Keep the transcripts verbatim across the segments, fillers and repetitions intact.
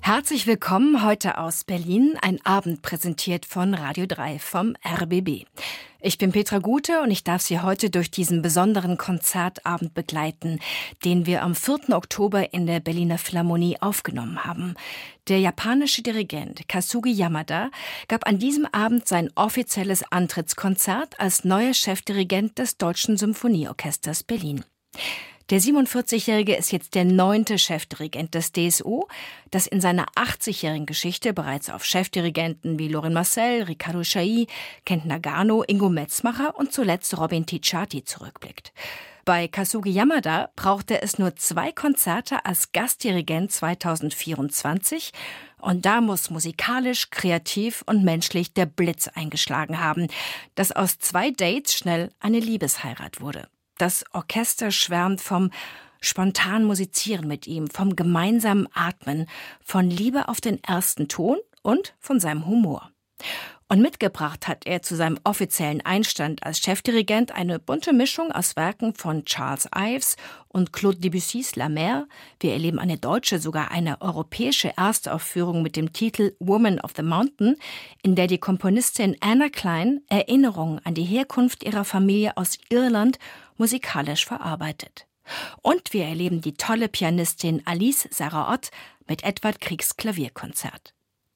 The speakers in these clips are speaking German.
Herzlich willkommen heute aus Berlin, ein Abend präsentiert von Radio drei vom R B B. Ich bin Petra Gute und ich darf Sie heute durch diesen besonderen Konzertabend begleiten, den wir am vierten Oktober in der Berliner Philharmonie aufgenommen haben. Der japanische Dirigent Kazuki Yamada gab an diesem Abend sein offizielles Antrittskonzert als neuer Chefdirigent des Deutschen Symphonieorchesters Berlin. Der siebenundvierzigjährige ist jetzt der neunte Chefdirigent des D S O, das in seiner achtzigjährigen Geschichte bereits auf Chefdirigenten wie Lorin Maazel, Riccardo Chailly, Kent Nagano, Ingo Metzmacher und zuletzt Robin Ticciati zurückblickt. Bei Kazuki Yamada brauchte es nur zwei Konzerte als Gastdirigent zweitausendvierundzwanzig und da muss musikalisch, kreativ und menschlich der Blitz eingeschlagen haben, dass aus zwei Dates schnell eine Liebesheirat wurde. Das Orchester schwärmt vom spontanen Musizieren mit ihm, vom gemeinsamen Atmen, von Liebe auf den ersten Ton und von seinem Humor. Und mitgebracht hat er zu seinem offiziellen Einstand als Chefdirigent eine bunte Mischung aus Werken von Charles Ives und Claude Debussys La Mer. Wir erleben eine deutsche, sogar eine europäische Erstaufführung mit dem Titel Woman of the Mountain, in der die Komponistin Anna Klein Erinnerungen an die Herkunft ihrer Familie aus Irland musikalisch verarbeitet. Und wir erleben die tolle Pianistin Alice Sarraott mit Edvard Griegs Klavierkonzert.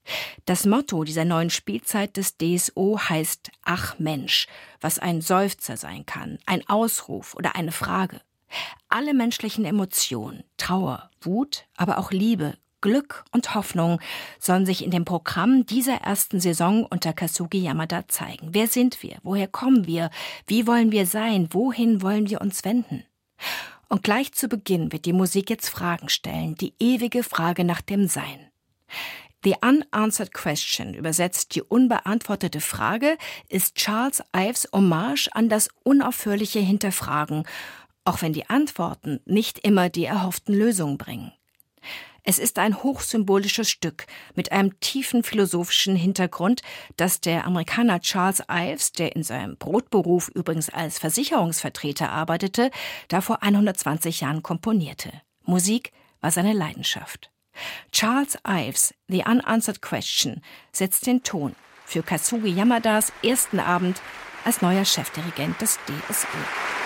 Das Motto dieser neuen Spielzeit des D S O heißt »Ach Mensch«, was ein Seufzer sein kann, ein Ausruf oder eine Frage. Alle menschlichen Emotionen, Trauer, Wut, aber auch Liebe, Glück und Hoffnung sollen sich in dem Programm dieser ersten Saison unter Kazuki Yamada zeigen. Wer sind wir? Woher kommen wir? Wie wollen wir sein? Wohin wollen wir uns wenden? Und gleich zu Beginn wird die Musik jetzt Fragen stellen, die ewige Frage nach dem Sein. The Unanswered Question, übersetzt die unbeantwortete Frage, ist Charles Ives Hommage an das unaufhörliche Hinterfragen, auch wenn die Antworten nicht immer die erhofften Lösungen bringen. Es ist ein hochsymbolisches Stück mit einem tiefen philosophischen Hintergrund, das der Amerikaner Charles Ives, der in seinem Brotberuf übrigens als Versicherungsvertreter arbeitete, da vor hundertzwanzig Jahren komponierte. Musik war seine Leidenschaft. Charles Ives, The Unanswered Question, setzt den Ton für Kazuki Yamadas ersten Abend als neuer Chefdirigent des D S O.